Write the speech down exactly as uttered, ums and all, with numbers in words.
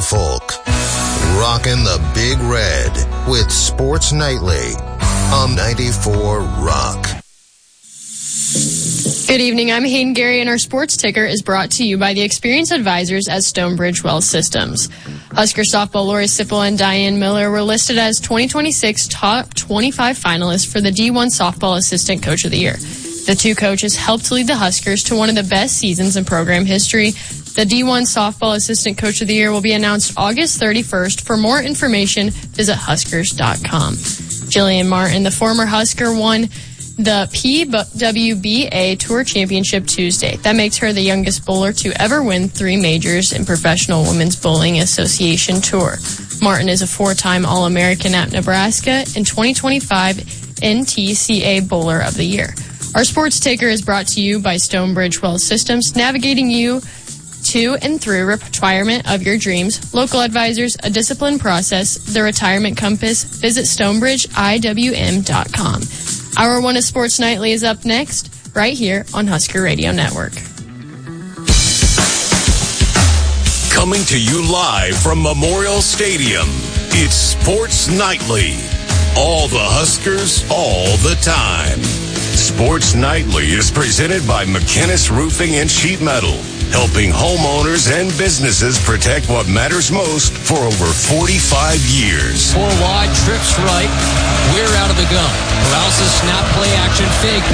Norfolk. Rockin' the Big Red with Sports Nightly on ninety-four Rock. Good evening. I'm Hayden Gary, and our sports ticker is brought to you by the experienced advisors at Stonebridge Wealth Systems. Husker softball Lori Sipple and Diane Miller were listed as twenty twenty-six top twenty-five finalists for the D one Softball Assistant Coach of the Year. The two coaches helped lead the Huskers to one of the best seasons in program history. The D one Softball Assistant Coach of the Year will be announced August thirty-first. For more information, visit huskers dot com. Jillian Martin, the former Husker, won the P W B A Tour Championship Tuesday. That makes her the youngest bowler to ever win three majors in Professional Women's Bowling Association Tour. Martin is a four-time All-American at Nebraska and twenty twenty-five N T C A Bowler of the Year. Our sports taker is brought to you by Stonebridge Wealth Systems, navigating you to and through retirement of your dreams. Local advisors, a disciplined process, the retirement compass. Visit stonebridge I W M dot com. Hour one of Sports Nightly is up next, right here on Husker Radio Network. Coming to you live from Memorial Stadium, it's Sports Nightly. All the Huskers, all the time. Sports Nightly is presented by McKinnis Roofing and Sheet Metal, helping homeowners and businesses protect what matters most for over forty-five years. Four wide, trips right, we're out of the gun. Morales' snap play action fake.